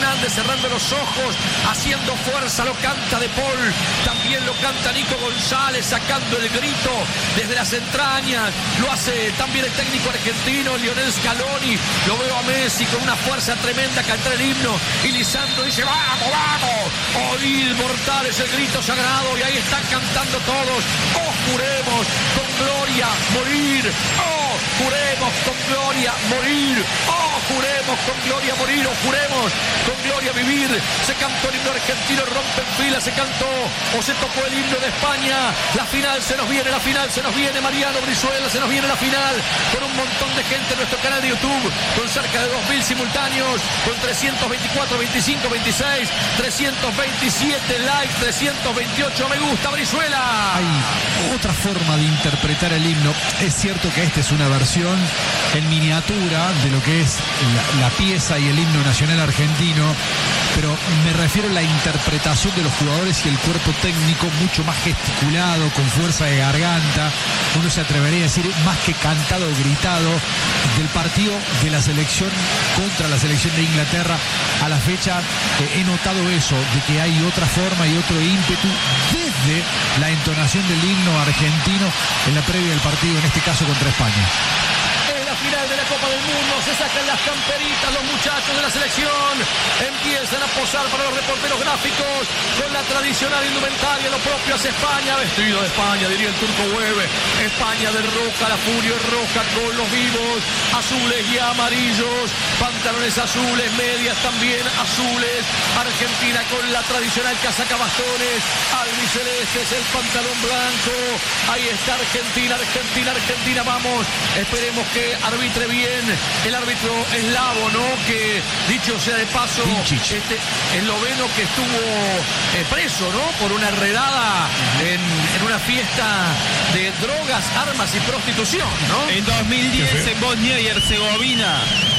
Fernández cerrando los ojos, haciendo fuerza, lo canta De Paul, también lo canta Nico González, sacando el grito desde las entrañas, lo hace también el técnico argentino Lionel Scaloni, lo veo a Messi con una fuerza tremenda cantar el himno, y Lisandro dice, vamos, vamos, oíd mortales el grito sagrado, y ahí están cantando todos, oh juremos con gloria morir, oh juremos con gloria morir, oh juremos con gloria morir, oh juremos con gloria vivir. Se cantó el himno argentino, rompe en fila, se cantó o se tocó el himno de España. La final se nos viene, la final se nos viene, Mariano Brizuela, se nos viene la final, con un montón de gente en nuestro canal de YouTube, con cerca de 2000 simultáneos, con 324, 25, 26, 327 likes, 328 me gusta, Brizuela. Hay otra forma de interpretar el himno. Es cierto que esta es una versión en miniatura de lo que es la pieza y el himno nacional argentino, pero me refiero a la interpretación de los jugadores y el cuerpo técnico mucho más gesticulado, con fuerza de garganta, uno se atrevería a decir más que cantado o gritado, del partido de la selección contra la selección de Inglaterra a la fecha. He notado eso, de que hay otra forma y otro ímpetu desde la entonación del himno argentino en la previa del partido, en este caso contra España. Final de la Copa del Mundo, se sacan las camperitas los muchachos de la selección, empiezan a posar para los reporteros gráficos con la tradicional indumentaria, lo propio hace España, vestido de España, diría el turco Hueve, España de roja, la furia es roja con los vivos, azules y amarillos, pantalones azules, medias también azules, Argentina con la tradicional casaca bastones, albicelestes, el pantalón blanco, ahí está Argentina, Argentina, Argentina, vamos, esperemos que arbitre bien el árbitro eslavo, ¿no? Que dicho sea de paso, este esloveno que estuvo preso, ¿no? Por una redada en una fiesta de drogas, armas y prostitución, ¿no? En 2010 en Bosnia y Herzegovina.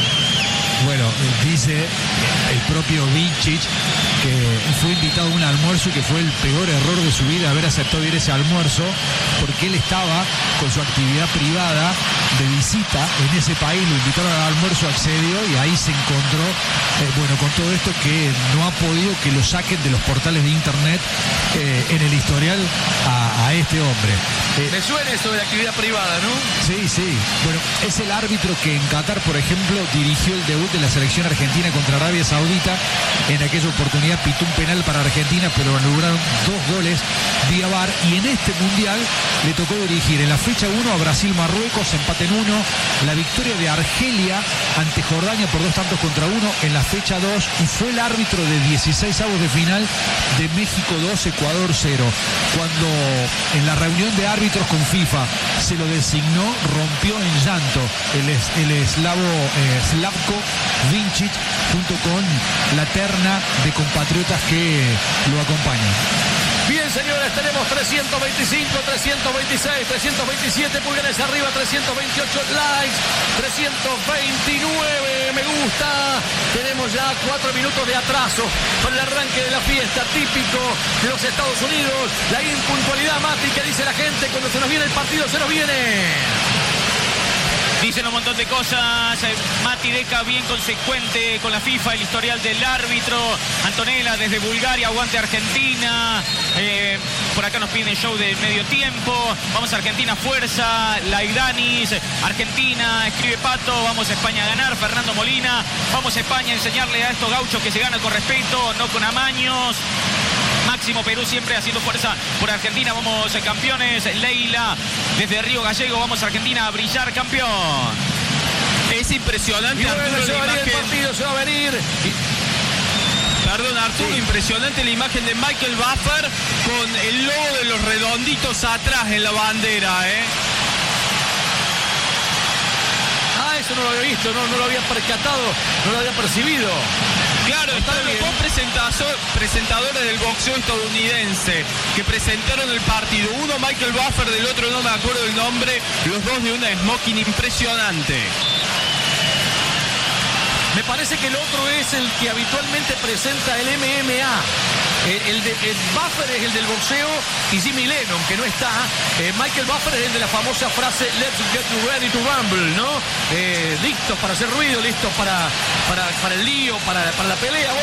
Bueno, dice el propio Vincic que fue invitado a un almuerzo y que fue el peor error de su vida haber aceptado ir a ese almuerzo, porque él estaba con su actividad privada de visita en ese país, lo invitaron al almuerzo, accedió y ahí se encontró, bueno, con todo esto que no ha podido que lo saquen de los portales de internet en el historial a este hombre. Me suena eso de la actividad privada, ¿no? Sí, sí. Bueno, es el árbitro que en Qatar, por ejemplo, dirigió el debut de la selección argentina contra Arabia Saudita. En aquella oportunidad pitó un penal para Argentina, pero anularon 2 goles vía VAR. Y en este mundial le tocó dirigir en la fecha 1 a Brasil-Marruecos, empate en 1. La victoria de Argelia ante Jordania por 2-1 en la fecha 2. Y fue el árbitro de 16avos de final de México 2, Ecuador 0. Cuando en la reunión de árbitros con FIFA se lo designó, rompió en llanto el eslavo Slavko Vincic, junto con la terna de compatriotas que lo acompañan. Bien, señores, tenemos 325, 326, 327 pulgares arriba, 328 likes, 329 me gusta. Tenemos ya 4 minutos de atraso para el arranque de la fiesta, típico de los Estados Unidos. La impuntualidad, Mati, que dice la gente cuando se nos viene el partido, se nos viene. Dicen un montón de cosas. Mati Deca bien consecuente con la FIFA, el historial del árbitro. Antonella desde Bulgaria, aguante Argentina. Por acá nos piden show de medio tiempo. Vamos a Argentina, fuerza. Laidanis, Argentina, escribe Pato. Vamos a España a ganar. Fernando Molina. Vamos a España a enseñarle a estos gauchos que se gana con respeto, no con amaños. Máximo Perú siempre haciendo fuerza por Argentina. Vamos campeones. Leila desde Río Gallego. Vamos a Argentina a brillar, campeón. Es impresionante, Arturo, se va la imagen. El partido se va a venir. Perdón, Arturo, sí. Impresionante la imagen de Michael Buffer con el logo de los redonditos atrás en la bandera, Eso no lo había visto, no lo había percatado, no lo había percibido. Claro, están los dos presentadores del boxeo estadounidense que presentaron el partido. Uno Michael Buffer, del otro no me acuerdo el nombre. Los dos de una smoking impresionante. Me parece que el otro es el que habitualmente presenta el MMA. El Buffer es el del boxeo y Jimmy Lennon, que no está. Michael Buffer es el de la famosa frase "Let's get ready to rumble", ¿no? Listos para hacer ruido, listos para el lío, para la pelea.